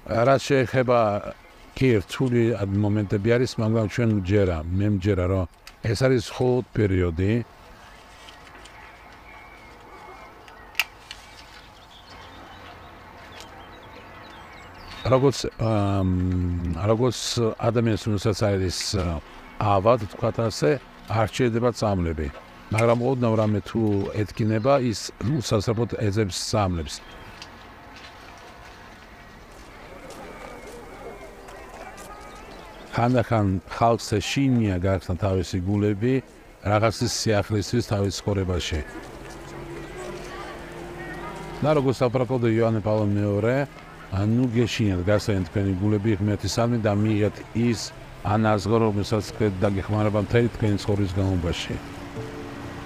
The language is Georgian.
რაც შეეხება კი რთული მომენტები არის, მაგრამ ჩვენ მე მჯერა რომ ეს არის მხოლოდ პერიოდი. როგორც ადამიანს რომელსაც არის ავად, თქვათ ასე, არ შეიძლება წამლები. მაგრამ ოდნავ რამე თუ ეთქინება, ის უსასწრაფოდ ეძებს წამლებს. ხანდახან ხალხს ეშინია გახსნა თავისი გულები რაღაცის სიახლისთვის თავის ცხოვრებაში. და როგორც აპრაკოდე იოანე პავლე მეორე, ანუ გეშინიათ გასცენ თქვენი გულები ღმერთისადმი და მიიღეთ ის ანაზღო, რომელსაც დაგეხმარება მთელი თქვენი ცხოვრების განმავლობაში.